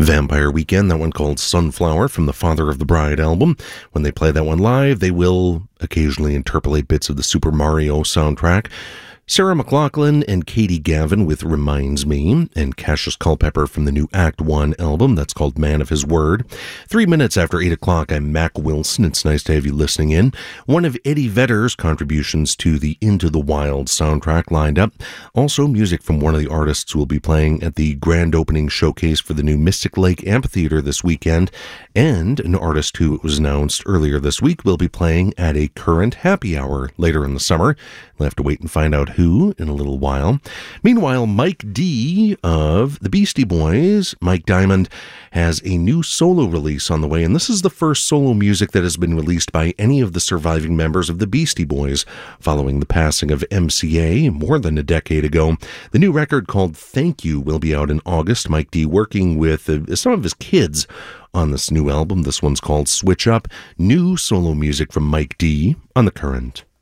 Vampire Weekend, that one called Sunflower from the Father of the Bride album. When they play that one live, they will occasionally interpolate bits of the Super Mario soundtrack. Sarah McLachlan and Katie Gavin with Reminds Me, and Cassius Culpepper from the new Act 1 album that's called Man of His Word. 3 minutes after 8 o'clock, I'm Mac Wilson. It's nice to have you listening in. One of Eddie Vedder's contributions to the Into the Wild soundtrack lined up. Also, music from one of the artists who will be playing at the grand opening showcase for the new Mystic Lake Amphitheater this weekend, and an artist who, it was announced earlier this week, will be playing at a Current Happy Hour later in the summer. We'll have to wait and find out who in a little while. Meanwhile, Mike D of the Beastie Boys, Mike Diamond, has a new solo release on the way, and this is the first solo music that has been released by any of the surviving members of the Beastie Boys following the passing of MCA more than a decade ago. The new record called Thank You will be out in August. Mike D working with some of his kids on this new album. This one's called Switch Up. New solo music from Mike D on The Current.